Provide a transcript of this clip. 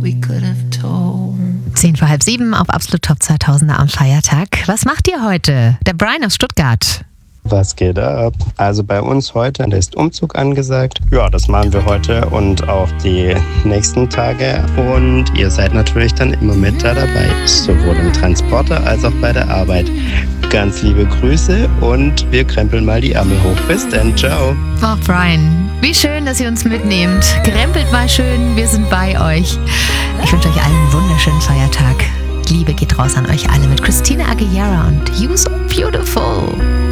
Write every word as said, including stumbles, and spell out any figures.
we could have told. Zehn vor halb sieben auf Absolut Top zweitausender am Feiertag. Was macht ihr heute? Der Brian aus Stuttgart. Was geht ab? Also bei uns heute ist Umzug angesagt. Ja, das machen wir heute und auch die nächsten Tage. Und ihr seid natürlich dann immer mit da dabei, sowohl im Transporter als auch bei der Arbeit. Ganz liebe Grüße und wir krempeln mal die Ärmel hoch. Bis dann, ciao. Oh, Brian, wie schön, dass ihr uns mitnehmt. Krempelt mal schön, wir sind bei euch. Ich wünsche euch allen einen wunderschönen Feiertag. Liebe geht raus an euch alle mit Christina Aguilera und You So Beautiful.